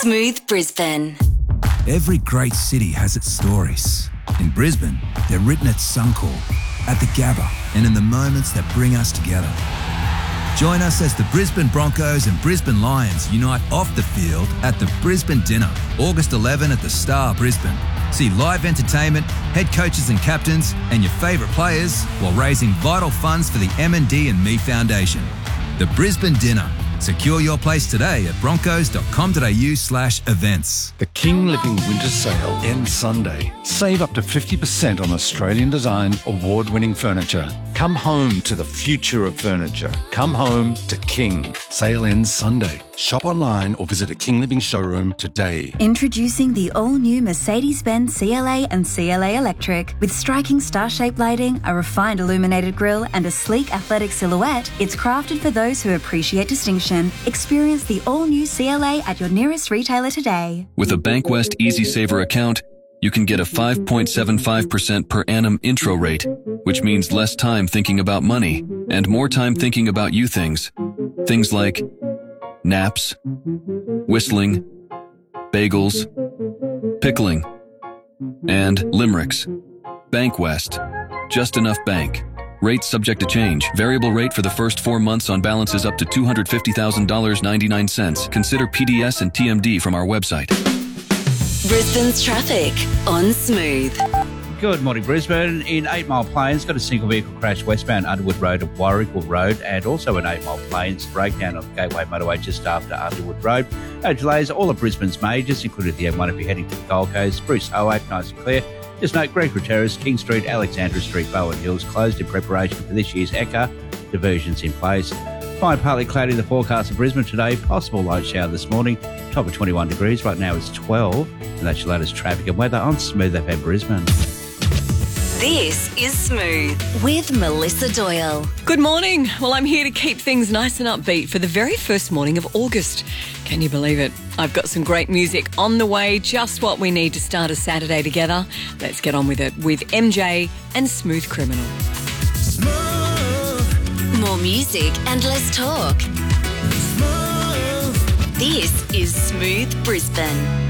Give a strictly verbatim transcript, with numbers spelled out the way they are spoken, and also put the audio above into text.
Smooth Brisbane. Every great city has its stories. In Brisbane, they're written at Suncorp, at the Gabba, and in the moments that bring us together. Join us as the Brisbane Broncos and Brisbane Lions unite off the field at the Brisbane Dinner, August eleventh at the Star Brisbane. See live entertainment, head coaches and captains, and your favourite players while raising vital funds for the M and D and Me Foundation. The Brisbane Dinner. Secure your place today at broncos.com.au slash events. The King Living Winter Sale ends Sunday. Save up to fifty percent on Australian-designed, award-winning furniture. Come home to the future of furniture. Come home to King. Sale ends Sunday. Shop online or visit a King Living showroom today. Introducing the all-new Mercedes-Benz C L A and C L A Electric. With striking star-shaped lighting, a refined illuminated grille and a sleek athletic silhouette, it's crafted for those who appreciate distinction. Experience the all-new C L A at your nearest retailer today. With a Bankwest Easy Saver account, you can get a five point seven five percent per annum intro rate, which means less time thinking about money and more time thinking about you things. Things like naps, whistling, bagels, pickling, and limericks. Bankwest. Just enough bank. Rates subject to change. Variable rate for the first four months on balances up to two hundred fifty thousand dollars and ninety-nine cents. Consider P D S and T M D from our website. Brisbane's traffic on Smooth. Good morning, Brisbane. In Eight Mile Plains, got a single vehicle crash westbound Underwood Road at Warrigal Road, and also in Eight Mile Plains, breakdown of the Gateway Motorway just after Underwood Road. No delays, all of Brisbane's majors, including the M one if you're heading to the Gold Coast. Bruce Oak, nice and clear. Just note, Gregory Terrace, King Street, Alexandra Street, Bowen Hills closed in preparation for this year's E C A. Diversions in place. Fine, partly cloudy in the forecast of Brisbane today. Possible light shower this morning. Top of twenty-one degrees. Right now it's twelve. And that's your latest traffic and weather on Smooth F M Brisbane. This is Smooth with Melissa Doyle. Good morning. Well, I'm here to keep things nice and upbeat for the very first morning of August. Can you believe it? I've got some great music on the way, just what we need to start a Saturday together. Let's get on with it with M J and Smooth Criminal. Smooth. More music and less talk. Smooth. This is Smooth Brisbane.